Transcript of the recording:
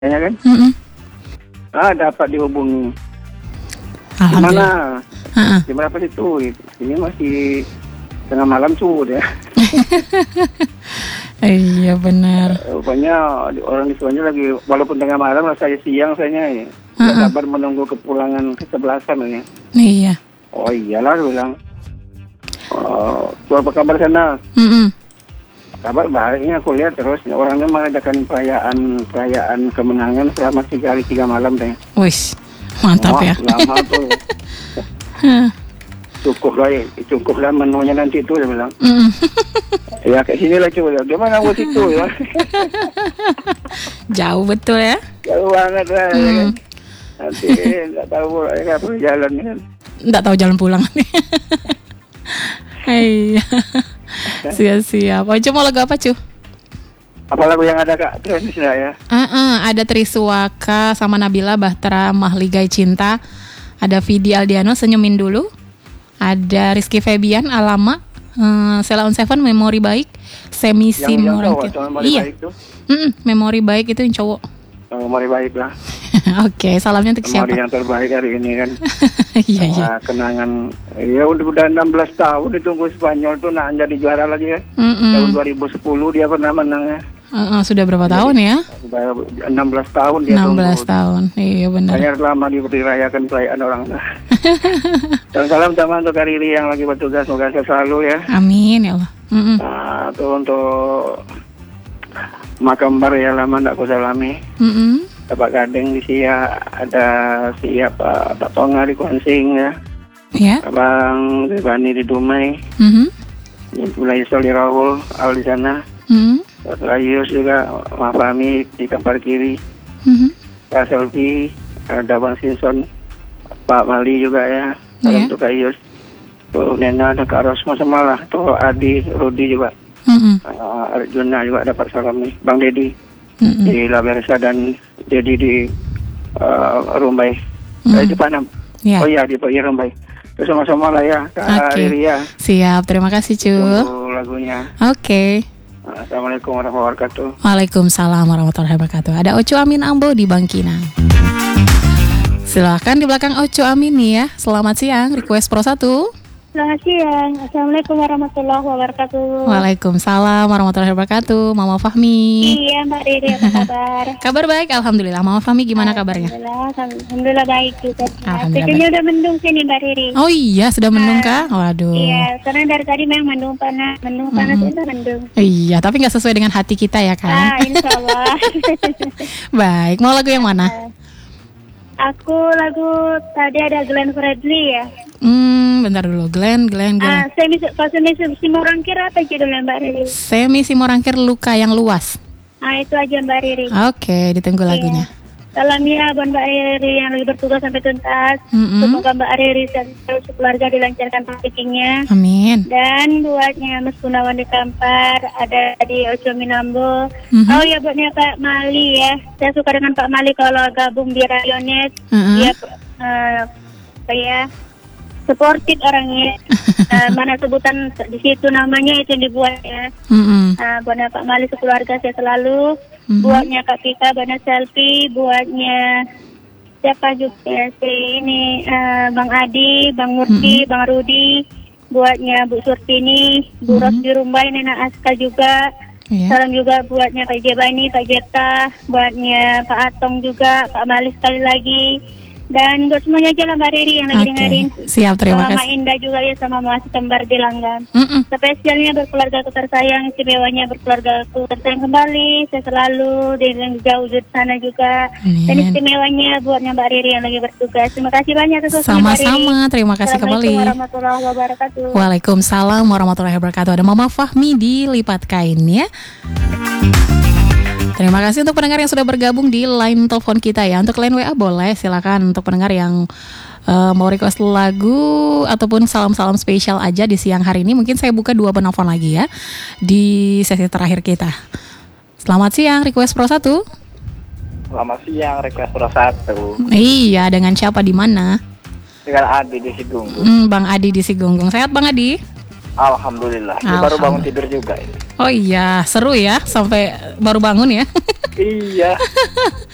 ya kan? Mm-mm. Dapat dihubungi. Alhamdulillah. Gimana? Jam berapa itu? Ini masih tengah malam ya. Iya benar. Rupanya orang di sana lagi, walaupun tengah malam lah saya siang saya tidak sabar menunggu kepulangan ke-11 ya. Iya. Oh iyalah, dia bilang. Apa kabar sana? Mm-mm. Kabar baiknya, aku lihat terus orangnya mengadakan perayaan kemenangan selama 3 hari 3 malam deh. Wis, mantap ya. Lama tuh. Cukuplah menunya nanti itu, dia bilang. Ya kayak sini lah coba. Gimana buat itu ya? Jauh betul ya. Jauh banget lah. Ya kan? Nanti nggak tahu ya jalan kan. Nggak tahu jalan pulang. Iya. Siap-siap. Ojo mau lagu apa cu? Apa lagu yang ada Kak Trendis ya? Ada Triswaka sama Nabila Bahtera Mahligai Cinta. Ada Vidi Aldiano Senyumin Dulu. Ada Rizky Febian Alama. Sela on Seven Memori Baik. Semi Simorangkir. Iya. Memori Baik itu yang cowok. Memori Baik lah. Oke, salamnya untuk siapa? Memori yang terbaik hari ini kan. Iya. Kenangan. Ya udah 16 tahun ditunggu Spanyol tuh jadi juara lagi ya. Tahun 2010 dia pernah menang ya. Sudah berapa tahun ya? 16 tahun dia 16 tunggu. tahun, iya benar. Hanya lama dirayakan perayaan orang. Dan salam sama untuk Kariri yang lagi bertugas, semoga sehat selalu ya. Amin ya Allah. Itu untuk Makambar ya, lama tidak ku salami. Bapak Gading di Sia, ada siapa Pak Tonga di Kuansing ya. Ya. Abang Rebani di Dumai. Mulai Soli Rahul Al di sana. Rayus juga, Mak Fahmi di Kampar Kiri. Pak Selvi, ada Bang Simpson, Pak Mali juga ya. Salam untuk Rayus. Tuh Nena, ada Kak Rosmo semalah. Tuh Adi, Rudi juga. Arjuna juga dapat salam nih. Bang Dedi di Labersa dan Dedi di Rumbai. Di Panam. Yeah. Oh iya di Rumbai. Terus sama-sama lah ya, Kak Riri ya. Siap, terima kasih cu. Tunggu lagunya. Oke. Assalamualaikum warahmatullahi wabarakatuh. Waalaikumsalam warahmatullahi wabarakatuh. Ada Ocu Amin Ambo di Bangkinang. Silakan di belakang Ocu Amin nih ya. Selamat siang, request Pro 1. Selamat siang. Assalamualaikum warahmatullahi wabarakatuh. Waalaikumsalam warahmatullahi wabarakatuh. Mama Fahmi. Iya Mbak Riri, apa kabar? Kabar baik, alhamdulillah. Mama Fahmi gimana kabarnya? Alhamdulillah baik juga. Alhamdulillah. Cucunya udah mendung sini Mbak Riri. Oh iya, sudah mendung kah? Waduh. Iya, karena dari tadi memang mendung panas itu mendung. Iya, tapi nggak sesuai dengan hati kita ya kan? Insya Allah. Baik, mau lagu yang mana? Aku lagu tadi ada Glenn Fredly ya. Bentar dulu, Glenn. Semi Simorangkir apa judulnya Mbak Riri? Semi Simorangkir Luka yang Luas. Itu aja Mbak Riri. Oke, ditunggu lagunya. Salamnya buat Mbak Riri yang lagi bertugas sampai tuntas. Semoga Mbak Riri dan keluarga dilancarkan praktiknya. Amin. Dan buatnya Mas Gunawan di Kampar, ada di Ojo Minambo. Oh ya buatnya Pak Mali ya. Saya suka dengan Pak Mali kalau gabung di Radionet. Dia kayak sportif orangnya. Mana sebutan di situ namanya itu yang dibuat ya. Buatnya Pak Mali sekeluarga saya selalu. Buatnya Kak Pika, buatnya Selfie, buatnya siapa juga ini Bang Adi, Bang Murti, Bang Rudi, buatnya Bu Surtini, Bu Ros di Rumbai, Nena Aska juga. Salam juga buatnya Pak Jebani, Pak Jeta, buatnya Pak Atong juga, Pak Mali sekali lagi. Dan buat semuanya aja lah Mbak Riri yang lagi dengerin. Siap, terima kasih. Sama Indah juga ya, sama Mas Kembar di Langgan. Spesialnya berkeluarga ku tersayang, istimewanya berkeluarga ku tersayang kembali. Saya selalu di jauh di sana juga. Dan istimewanya buatnya Mbak Riri yang lagi bertugas. Terima kasih banyak atas waktunya Mbak Riri. Sama-sama, terima kasih kembali. Assalamualaikum warahmatullahi wabarakatuh. Waalaikumsalam warahmatullahi wabarakatuh. Ada Mama Fahmi di Lipat Kain ya. Terima kasih untuk pendengar yang sudah bergabung di line telepon kita ya. Untuk line WA boleh, silakan untuk pendengar yang mau request lagu ataupun salam-salam spesial aja di siang hari ini. Mungkin saya buka 2 penelpon lagi ya di sesi terakhir kita. Selamat siang, request Pro 1. Selamat siang, request Pro 1. Iya, dengan siapa di mana? Dengan Adi di Sigunggung. Bang Adi di Sigunggung. Sehat Bang Adi? Alhamdulillah. Baru bangun tidur juga ini. Oh iya, seru ya sampai baru bangun ya. Iya.